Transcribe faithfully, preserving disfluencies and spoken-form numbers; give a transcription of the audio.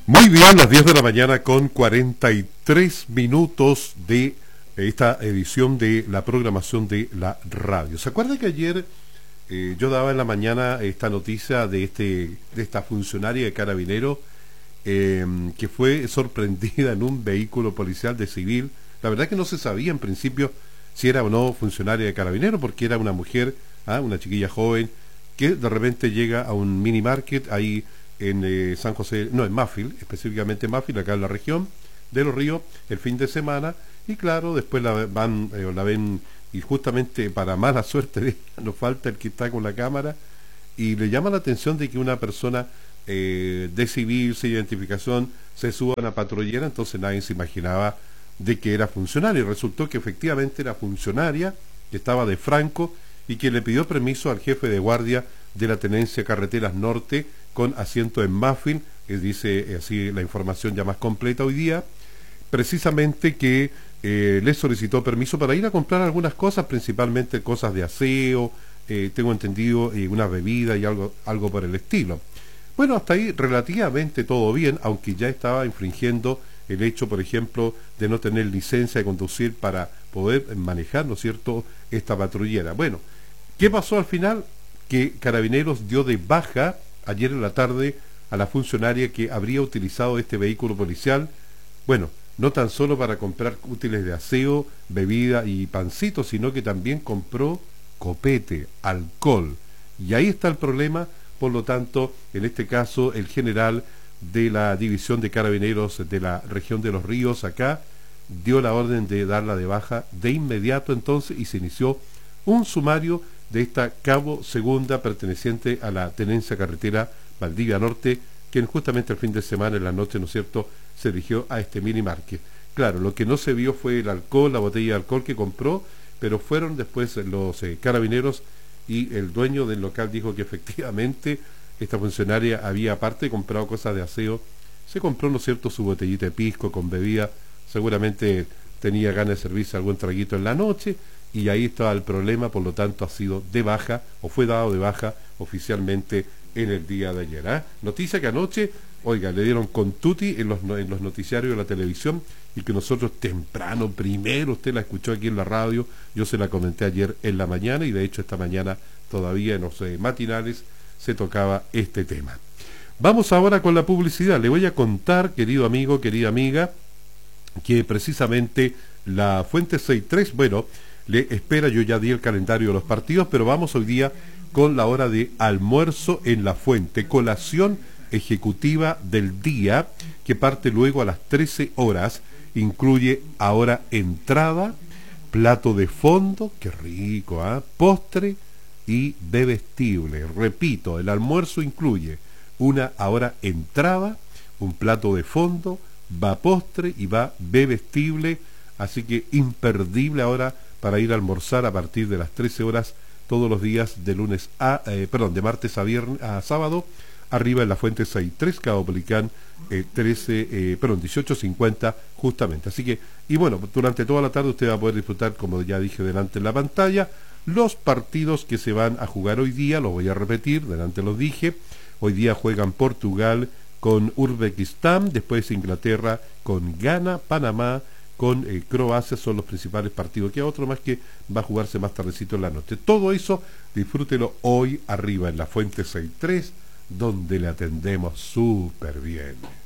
Muy bien, las diez de la mañana con cuarenta y tres minutos de esta edición de la programación de la radio. ¿Se acuerda que ayer eh, yo daba en la mañana esta noticia de este de esta funcionaria de Carabineros eh, que fue sorprendida en un vehículo policial de civil? La verdad que no se sabía en principio si era o no funcionaria de Carabineros, porque era una mujer, ¿ah? Una chiquilla joven, que de repente llega a un mini market ahí en eh, San José, no, en Mafil, específicamente en Mafil, acá en la región de Los Ríos, el fin de semana, y claro, después la van, eh, la ven, y justamente para mala suerte de ella, nos falta el que está con la cámara, y le llama la atención de que una persona eh, de civil, sin identificación, se suba a una patrullera. Entonces nadie se imaginaba de que era funcionaria, y resultó que efectivamente era funcionaria, que estaba de franco, y que le pidió permiso al jefe de guardia de la Tenencia Carreteras Norte, con asiento en Mafil, que dice así la información ya más completa hoy día, precisamente que eh, le solicitó permiso para ir a comprar algunas cosas, principalmente cosas de aseo, eh, tengo entendido, eh, una bebida y algo, algo por el estilo. Bueno, hasta ahí relativamente todo bien, aunque ya estaba infringiendo el hecho, por ejemplo, de no tener licencia de conducir para poder manejar, ¿no es cierto?, esta patrullera. Bueno, ¿qué pasó al final? Que Carabineros dio de baja ayer en la tarde a la funcionaria que habría utilizado este vehículo policial, bueno, no tan solo para comprar útiles de aseo, bebida y pancitos, sino que también compró copete, alcohol. Y ahí está el problema. Por lo tanto, en este caso, el general de la División de Carabineros de la región de Los Ríos, acá, dio la orden de darla de baja de inmediato entonces, y se inició un sumario de esta cabo segunda perteneciente a la Tenencia Carretera Valdivia Norte, quien justamente el fin de semana en la noche, ¿no es cierto?, se dirigió a este mini market. Claro, lo que no se vio fue el alcohol, la botella de alcohol que compró, pero fueron después los eh, carabineros, y el dueño del local dijo que efectivamente esta funcionaria había aparte comprado cosas de aseo, se compró, ¿no es cierto?, su botellita de pisco con bebida, seguramente tenía ganas de servirse algún traguito en la noche, y ahí estaba el problema. Por lo tanto ha sido de baja, o fue dado de baja oficialmente en el día de ayer. ¿eh? Noticia que anoche, oiga, le dieron con tutti en los, en los noticiarios de la televisión, y que nosotros temprano, primero, usted la escuchó aquí en la radio, yo se la comenté ayer en la mañana, y de hecho esta mañana todavía en los eh, matinales se tocaba este tema. Vamos ahora con la publicidad. Le voy a contar, querido amigo, querida amiga, que precisamente la Fuente sesenta y tres, bueno, le espera. Yo ya di el calendario de los partidos, pero vamos hoy día con la hora de almuerzo en la Fuente, colación ejecutiva del día, que parte luego a las trece horas, incluye ahora entrada, plato de fondo, qué rico, ¿eh? Postre y bebestible. Repito, el almuerzo incluye una ahora entrada, un plato de fondo, va postre y va bebestible, así que imperdible ahora para ir a almorzar a partir de las trece horas todos los días de lunes a, eh, perdón, de martes a viernes a sábado, arriba en la Fuente sesenta y tres, Cabo Policán eh, trece, eh, perdón, dieciocho cincuenta justamente. Así que, y bueno, durante toda la tarde usted va a poder disfrutar, como ya dije delante en la pantalla, los partidos que se van a jugar hoy día. Los voy a repetir, delante los dije. Hoy día juegan Portugal con Uzbekistán, después Inglaterra con Ghana, Panamá con eh, Croacia, son los principales partidos. Que hay otro más que va a jugarse más tardecito en la noche. Todo eso, disfrútelo hoy arriba en la Fuente sesenta y tres, donde le atendemos súper bien.